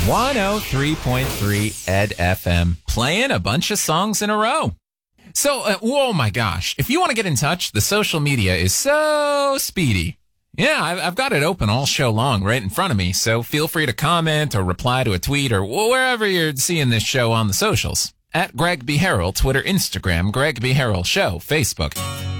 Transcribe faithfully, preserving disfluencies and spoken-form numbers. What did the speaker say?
one oh three point three Ed F M, playing a bunch of songs in a row. So, uh, oh my gosh, if you want to get in touch, the social media is so speedy. Yeah, I've, I've got it open all show long right in front of me, so feel free to comment or reply to a tweet or wherever you're seeing this show on the socials. At Greg B. Harrell, Twitter, Instagram, Greg B. Harrell Show, Facebook.